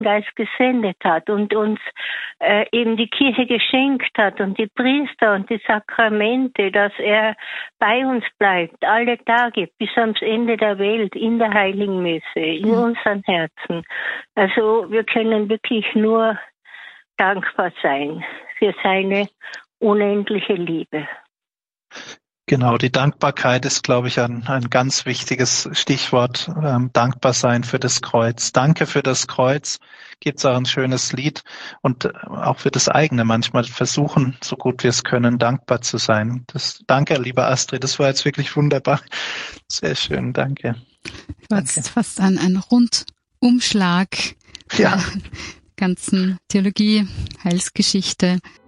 Geist gesendet hat und uns eben die Kirche geschenkt hat und die Priester und die Sakramente, dass er bei uns bleibt, alle Tage bis ans Ende der Welt, in der Heiligen Messe, in unseren Herzen. Also wir können wirklich nur dankbar sein für seine unendliche Liebe. Genau, die Dankbarkeit ist, glaube ich, ein ganz wichtiges Stichwort. Dankbar sein für das Kreuz. Danke für das Kreuz. Gibt's auch ein schönes Lied und auch für das eigene manchmal versuchen, so gut wir es können, dankbar zu sein. Danke, liebe Astrid. Das war jetzt wirklich wunderbar. Sehr schön, danke. War jetzt fast ein Rundumschlag der ganzen Theologie, Heilsgeschichte.